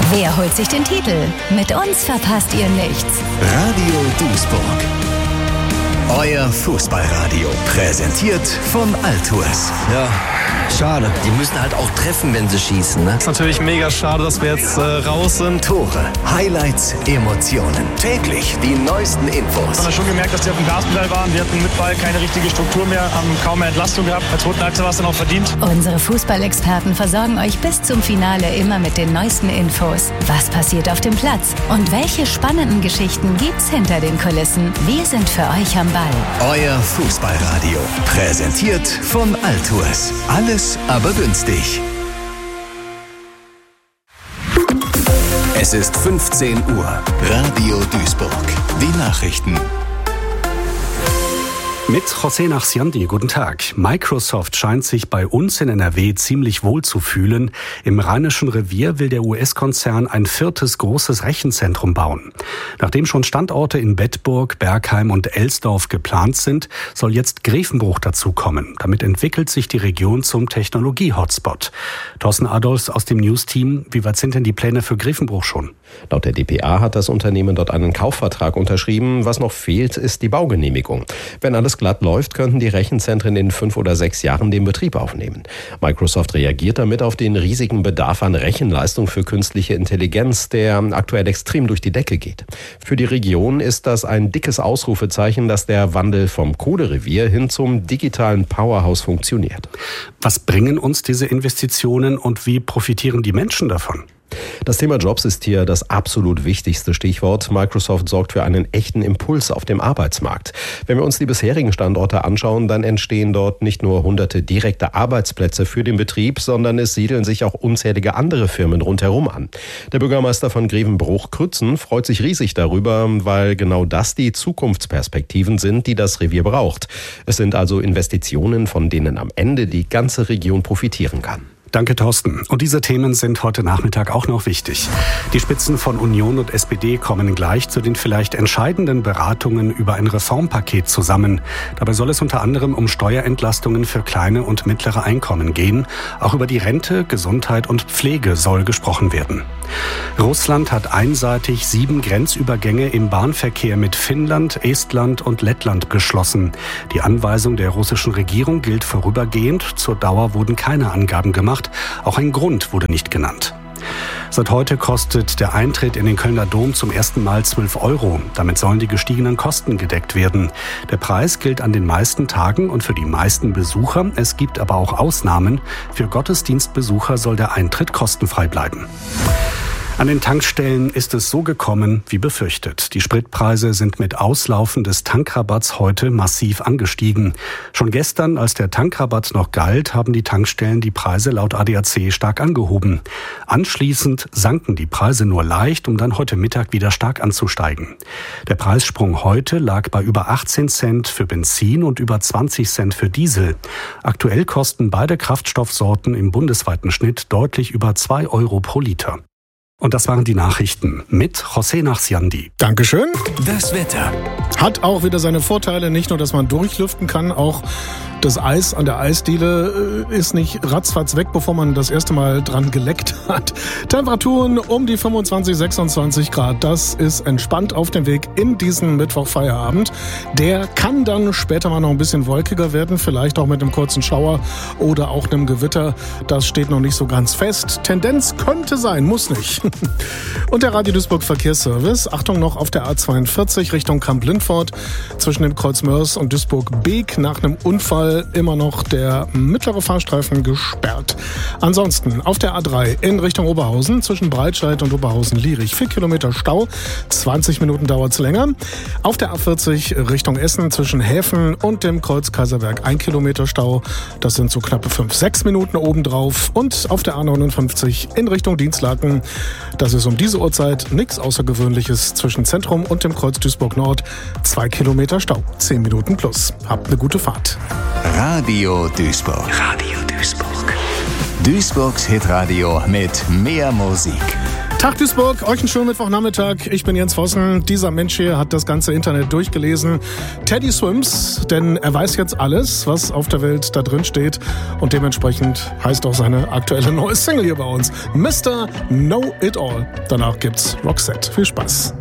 Wer holt sich den Titel? Mit uns verpasst ihr nichts. Radio Duisburg. Euer Fußballradio. Präsentiert von Altours. Ja, schade. Die müssen halt auch treffen, wenn sie schießen, ne? Ist natürlich mega schade, dass wir jetzt raus sind. Tore, Highlights, Emotionen. Täglich die neuesten Infos. Man hat schon gemerkt, dass die auf dem Gaspedal waren. Wir hatten mit Ball keine richtige Struktur mehr, haben kaum mehr Entlastung gehabt. Als roten Achse war es dann auch verdient. Unsere Fußballexperten versorgen euch bis zum Finale immer mit den neuesten Infos. Was passiert auf dem Platz? Und welche spannenden Geschichten gibt's hinter den Kulissen? Wir sind für euch am Ball. Euer Fußballradio. Präsentiert von Altours. Alles aber günstig. Es ist 15 Uhr. Radio Duisburg. Die Nachrichten. Mit José Nachsiandi, guten Tag. Microsoft scheint sich bei uns in NRW ziemlich wohl zu fühlen. Im Rheinischen Revier will der US-Konzern ein 4. großes Rechenzentrum bauen. Nachdem schon Standorte in Bedburg, Bergheim und Elsdorf geplant sind, soll jetzt Grevenbruch dazukommen. Damit entwickelt sich die Region zum Technologie-Hotspot. Thorsten Adolfs aus dem News-Team. Wie weit sind denn die Pläne für Grevenbruch schon? Laut der dpa hat das Unternehmen dort einen Kaufvertrag unterschrieben. Was noch fehlt, ist die Baugenehmigung. Wenn alles glatt läuft, könnten die Rechenzentren in 5 oder 6 Jahren den Betrieb aufnehmen. Microsoft reagiert damit auf den riesigen Bedarf an Rechenleistung für künstliche Intelligenz, der aktuell extrem durch die Decke geht. Für die Region ist das ein dickes Ausrufezeichen, dass der Wandel vom Kohlerevier hin zum digitalen Powerhouse funktioniert. Was bringen uns diese Investitionen und wie profitieren die Menschen davon? Das Thema Jobs ist hier das absolut wichtigste Stichwort. Microsoft sorgt für einen echten Impuls auf dem Arbeitsmarkt. Wenn wir uns die bisherigen Standorte anschauen, dann entstehen dort nicht nur hunderte direkte Arbeitsplätze für den Betrieb, sondern es siedeln sich auch unzählige andere Firmen rundherum an. Der Bürgermeister von Grevenbruch, Krützen, freut sich riesig darüber, weil genau das die Zukunftsperspektiven sind, die das Revier braucht. Es sind also Investitionen, von denen am Ende die ganze Region profitieren kann. Danke, Thorsten. Und diese Themen sind heute Nachmittag auch noch wichtig. Die Spitzen von Union und SPD kommen gleich zu den vielleicht entscheidenden Beratungen über ein Reformpaket zusammen. Dabei soll es unter anderem um Steuerentlastungen für kleine und mittlere Einkommen gehen. Auch über die Rente, Gesundheit und Pflege soll gesprochen werden. Russland hat einseitig 7 Grenzübergänge im Bahnverkehr mit Finnland, Estland und Lettland geschlossen. Die Anweisung der russischen Regierung gilt vorübergehend. Zur Dauer wurden keine Angaben gemacht. Auch ein Grund wurde nicht genannt. Seit heute kostet der Eintritt in den Kölner Dom zum ersten Mal 12 €. Damit sollen die gestiegenen Kosten gedeckt werden. Der Preis gilt an den meisten Tagen und für die meisten Besucher. Es gibt aber auch Ausnahmen. Für Gottesdienstbesucher soll der Eintritt kostenfrei bleiben. An den Tankstellen ist es so gekommen wie befürchtet. Die Spritpreise sind mit Auslaufen des Tankrabatts heute massiv angestiegen. Schon gestern, als der Tankrabatt noch galt, haben die Tankstellen die Preise laut ADAC stark angehoben. Anschließend sanken die Preise nur leicht, um dann heute Mittag wieder stark anzusteigen. Der Preissprung heute lag bei über 18 Cent für Benzin und über 20 Cent für Diesel. Aktuell kosten beide Kraftstoffsorten im bundesweiten Schnitt deutlich über 2 € pro Liter. Und das waren die Nachrichten mit José Nachsiandi. Dankeschön. Das Wetter. Hat auch wieder seine Vorteile. Nicht nur, dass man durchlüften kann, auch das Eis an der Eisdiele ist nicht ratzfatz weg, bevor man das erste Mal dran geleckt hat. Temperaturen um die 25, 26 Grad. Das ist entspannt auf dem Weg in diesen Mittwochfeierabend. Der kann dann später mal noch ein bisschen wolkiger werden, vielleicht auch mit einem kurzen Schauer oder auch einem Gewitter. Das steht noch nicht so ganz fest. Tendenz könnte sein, muss nicht. Und der Radio Duisburg Verkehrsservice. Achtung noch auf der A42 Richtung Kamp-Lindfort zwischen dem Kreuz Mörs und Duisburg-Beek nach einem Unfall immer noch der mittlere Fahrstreifen gesperrt. Ansonsten auf der A3 in Richtung Oberhausen zwischen Breitscheid und Oberhausen-Lierich 4 Kilometer Stau, 20 Minuten dauert's länger. Auf der A40 Richtung Essen zwischen Häfen und dem Kreuz Kaiserberg 1 Kilometer Stau. Das sind so knappe 5-6 Minuten obendrauf. Und auf der A59 in Richtung Dienstlaken. Das ist um diese Uhrzeit nichts Außergewöhnliches zwischen Zentrum und dem Kreuz Duisburg Nord. 2 Kilometer Stau, 10 Minuten plus. Habt eine gute Fahrt. Radio Duisburg. Radio Duisburg. Duisburgs Hitradio mit mehr Musik. Tag Duisburg, euch einen schönen Mittwochnachmittag. Ich bin Jens Vossen. Dieser Mensch hier hat das ganze Internet durchgelesen. Teddy Swims, denn er weiß jetzt alles, was auf der Welt da drin steht. Und dementsprechend heißt auch seine aktuelle neue Single hier bei uns. Mr. Know It All. Danach gibt's Roxette. Viel Spaß.